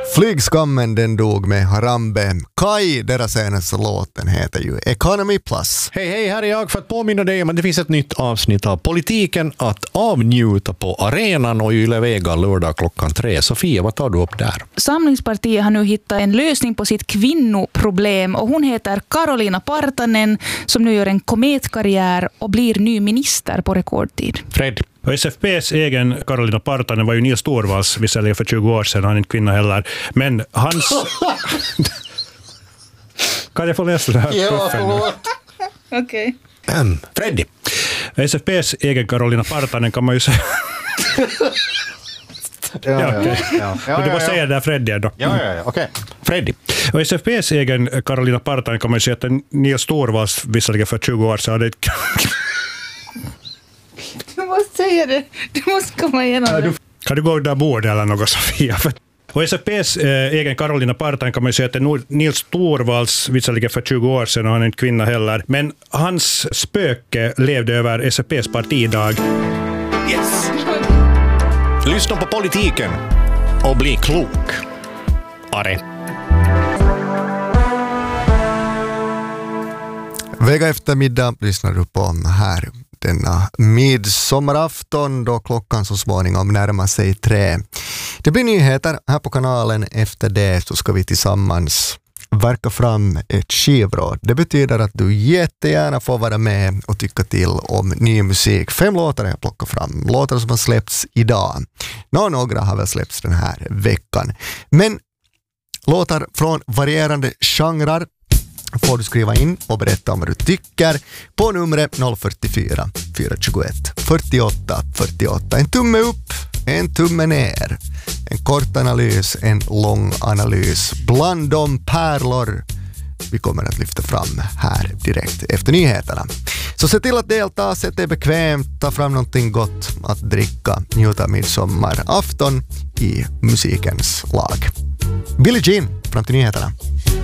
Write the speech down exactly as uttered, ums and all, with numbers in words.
Flygskammen den dog med Harambe. Kai, deras senaste låten heter ju Economy Plus. Hej hej, här är jag för att påminna dig om att det finns ett nytt avsnitt av Politiken att avnjuta på arenan och Yle Vega lördag klockan tre. Sofia, vad tar du upp där? Samlingspartiet har nu hittat en lösning på sitt kvinnoproblem och hon heter Karolina Partanen som nu gör en kometkarriär och blir ny minister på rekordtid. Fred? Och S F P:s egen Karolina Partanen var ju Nils Torvalds visserligen för tjugo år sedan, han är inte kvinna heller. Men hans... kan jag få läsa det här? Ja, förlåt. Okej. Okay. Um, Freddy? S F P:s egen Karolina Partanen kan man ju säga... Ja, ja, okay. ja, ja, Men du måste ja, säga det där Freddy då. Ja, ja, ja, okej. Okay. Freddy? Och S F P:s egen Karolina Partanen kan man ju säga att Nils Torvalds visserligen för tjugo år sedan hade... Du måste säga det. Du måste komma igenom det. Kan du gå där bordet eller något, Sofia? Och S F P:s eh, egen Karolina Partanen kan man ju säga att det är Nils Torvalds visserligen för tjugo år sedan och han är inte kvinna heller. Men hans spöke levde över S F P:s partidag. Yes! Lyssna på Politiken och bli klok. Are. Vega eftermiddag lyssnar du på här denna midsommarafton då klockan så småningom närmar sig tre. Det blir nyheter här på kanalen. Efter det så ska vi tillsammans verka fram ett skivråd. Det betyder att du jättegärna får vara med och tycka till om ny musik. Fem låtar har jag plockat fram. Låtar som har släppts idag. Nå, några har väl släppts den här veckan. Men låtar från varierande genrer får du skriva in och berätta om vad du tycker på numret noll fyrtiofyra fyrahundratjugoett fyrtioåtta fyrtioåtta. En tumme upp, en tumme ner. En kort analys, en lång analys. Bland de pärlor vi kommer att lyfta fram här direkt efter nyheterna. Så se till att delta, sätt dig bekvämt, ta fram någonting gott att dricka, njuta midsommarafton i musikens lag. Billie Jean fram till nyheterna.